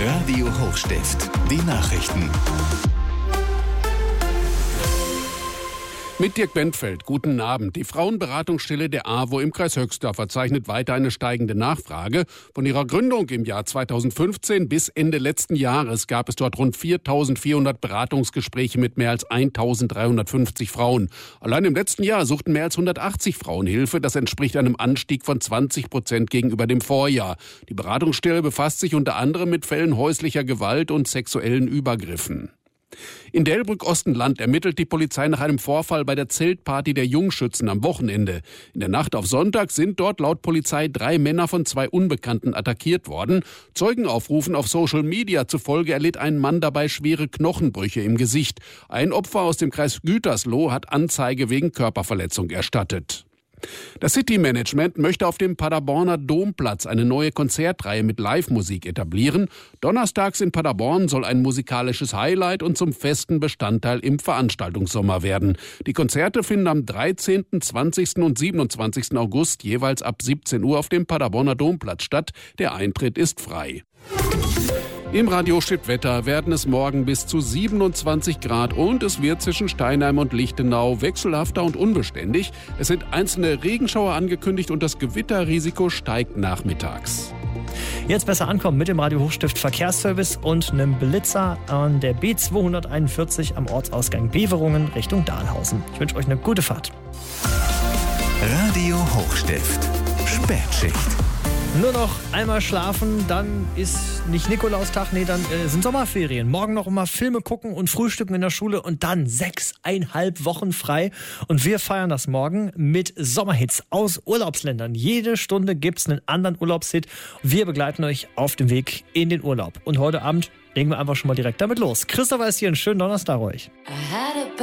Radio Hochstift, die Nachrichten. Mit Dirk Bentfeld, guten Abend. Die Frauenberatungsstelle der AWO im Kreis Höxter verzeichnet weiter eine steigende Nachfrage. Von ihrer Gründung im Jahr 2015 bis Ende letzten Jahres gab es dort rund 4.400 Beratungsgespräche mit mehr als 1.350 Frauen. Allein im letzten Jahr suchten mehr als 180 Frauen Hilfe. Das entspricht einem Anstieg von 20% gegenüber dem Vorjahr. Die Beratungsstelle befasst sich unter anderem mit Fällen häuslicher Gewalt und sexuellen Übergriffen. In Delbrück-Ostenland ermittelt die Polizei nach einem Vorfall bei der Zeltparty der Jungschützen am Wochenende. In der Nacht auf Sonntag sind dort laut Polizei 3 Männer von 2 Unbekannten attackiert worden. Zeugenaufrufen auf Social Media zufolge erlitt ein Mann dabei schwere Knochenbrüche im Gesicht. Ein Opfer aus dem Kreis Gütersloh hat Anzeige wegen Körperverletzung erstattet. Das City-Management möchte auf dem Paderborner Domplatz eine neue Konzertreihe mit Live-Musik etablieren. Donnerstags in Paderborn soll ein musikalisches Highlight und zum festen Bestandteil im Veranstaltungssommer werden. Die Konzerte finden am 13., 20. und 27. August jeweils ab 17 Uhr auf dem Paderborner Domplatz statt. Der Eintritt ist frei. Im Radio-Wetter werden es morgen bis zu 27 Grad und es wird zwischen Steinheim und Lichtenau wechselhafter und unbeständig. Es sind einzelne Regenschauer angekündigt und das Gewitterrisiko steigt nachmittags. Jetzt besser ankommen mit dem Radio Hochstift Verkehrsservice und einem Blitzer an der B241 am Ortsausgang Beverungen Richtung Dahlhausen. Ich wünsche euch eine gute Fahrt. Radio Hochstift, Spätschicht. Nur noch einmal schlafen, dann ist nicht Nikolaustag, dann sind Sommerferien. Morgen noch mal Filme gucken und frühstücken in der Schule und dann 6,5 Wochen frei. Und wir feiern das morgen mit Sommerhits aus Urlaubsländern. Jede Stunde gibt's einen anderen Urlaubshit. Wir begleiten euch auf dem Weg in den Urlaub. Und heute Abend legen wir einfach schon mal direkt damit los. Christopher ist hier, einen schönen Donnerstag euch.